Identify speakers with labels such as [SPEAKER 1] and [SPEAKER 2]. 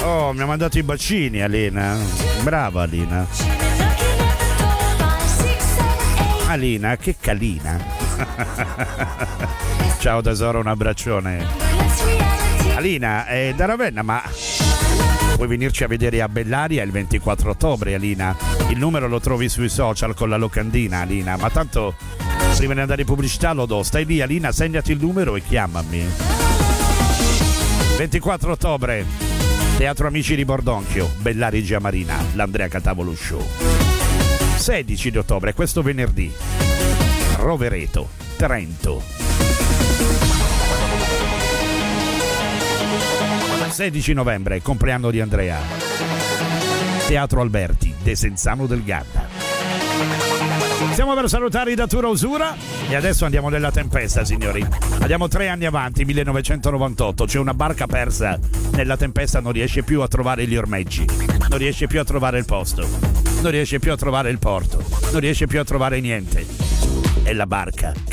[SPEAKER 1] Oh, mi ha mandato i bacini Alina. Brava Alina. Alina, che calina. Ciao tesoro, un abbraccione. Alina, è da Ravenna, ma puoi venirci a vedere a Bellaria il 24 ottobre, Alina. Il numero lo trovi sui social con la locandina, Alina. Ma tanto, prima di andare in pubblicità lo do. Stai lì, Alina, segnati il numero e chiamami. 24 ottobre, Teatro Amici di Bordonchio, Bellaria Giamarina, l'Andrea Catavolo Show. 16 di ottobre, questo venerdì, Rovereto, Trento. 16 novembre, compleanno di Andrea, Teatro Alberti, Desenzano del Garda. Stiamo per salutare i Datura Usura e adesso andiamo nella tempesta, signori. Andiamo 3 anni avanti, 1998. C'è una barca persa nella tempesta, non riesce più a trovare gli ormeggi, non riesce più a trovare il posto, non riesce più a trovare il porto, non riesce più a trovare niente. È la barca